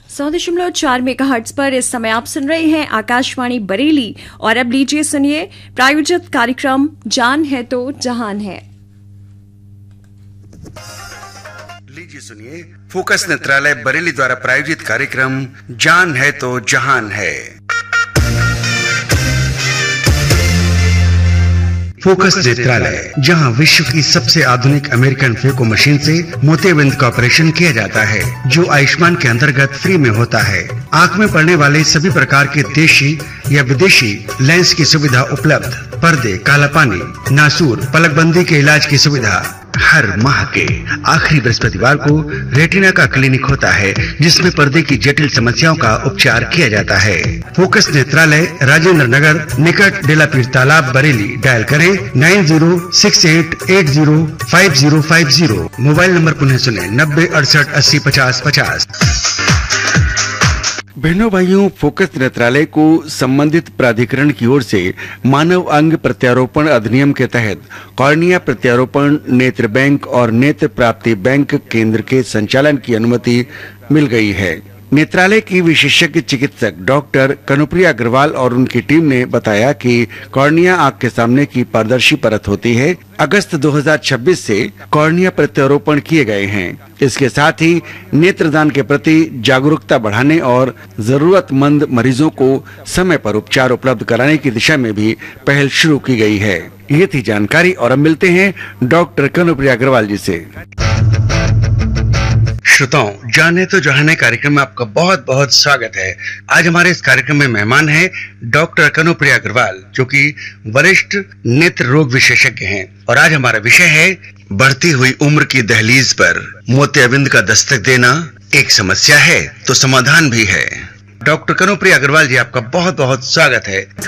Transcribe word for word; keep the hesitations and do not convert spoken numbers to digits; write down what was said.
सौ दशमलव चार मेगाहर्ट्ज पर इस समय आप सुन रहे हैं आकाशवाणी बरेली और अब लीजिए सुनिए प्रायोजित कार्यक्रम जान है तो जहान है। लीजिए सुनिए फोकस नेत्रालय बरेली द्वारा प्रायोजित कार्यक्रम जान है तो जहान है। फोकस नेत्रालय, जहां विश्व की सबसे आधुनिक अमेरिकन फेको मशीन से मोतियाबिंद का ऑपरेशन किया जाता है, जो आयुष्मान के अंतर्गत फ्री में होता है। आंख में पड़ने वाले सभी प्रकार के देशी या विदेशी लेंस की सुविधा उपलब्ध। पर्दे, काला पानी, नासूर, पलकबंदी के इलाज की सुविधा। हर माह के आखिरी बृहस्पतिवार को रेटिना का क्लिनिक होता है, जिसमें पर्दे की जटिल समस्याओं का उपचार किया जाता है। फोकस नेत्रालय, राजेंद्र नगर, निकट डेलापीर तालाब, बरेली। डायल करें nine zero six eight eight zero five zero five zero. Mobile number पुनः सुने नब्बे अड़सठ अस्सी पचास पचास। बहनों भाइयों, फोकस नेत्रालय को संबंधित प्राधिकरण की ओर से मानव अंग प्रत्यारोपण अधिनियम के तहत कॉर्निया प्रत्यारोपण, नेत्र बैंक और नेत्र प्राप्ति बैंक केंद्र के संचालन की अनुमति मिल गई है। नेत्रालय की विशेषज्ञ चिकित्सक डॉक्टर कनुप्रिया अग्रवाल और उनकी टीम ने बताया कि कॉर्निया आंख के सामने की पारदर्शी परत होती है। अगस्त दो हज़ार छब्बीस से कॉर्निया प्रत्यारोपण किए गए हैं। इसके साथ ही नेत्रदान के प्रति जागरूकता बढ़ाने और जरूरतमंद मरीजों को समय पर उपचार उपलब्ध कराने की दिशा में भी पहल शुरू की गई है। ये थी जानकारी और अब मिलते हैं डॉक्टर कनुप्रिया अग्रवाल जी से। श्रोताओं, जाने तो जहाने कार्यक्रम में आपका बहुत बहुत स्वागत है। आज हमारे इस कार्यक्रम में मेहमान हैं डॉक्टर कनुप्रिया अग्रवाल, जो कि वरिष्ठ नेत्र रोग विशेषज्ञ हैं। और आज हमारा विषय है बढ़ती हुई उम्र की दहलीज पर मोतियाबिंद का दस्तक देना एक समस्या है तो समाधान भी है। डॉक्टर कनुप्रिया अग्रवाल जी, आपका बहुत बहुत स्वागत है।